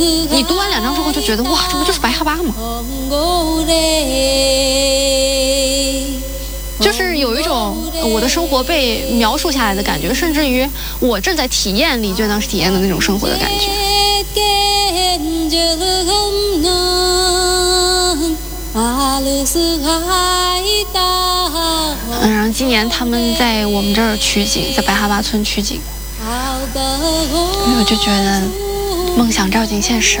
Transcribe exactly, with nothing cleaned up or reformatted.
你读完两章之后就觉得哇，这不就是白哈巴吗？就是有一种我的生活被描述下来的感觉，甚至于我正在体验李娟当时体验的那种生活的感觉。嗯，然后今年他们在我们这儿取景，在白哈巴村取景，我就觉得梦想照进现实了。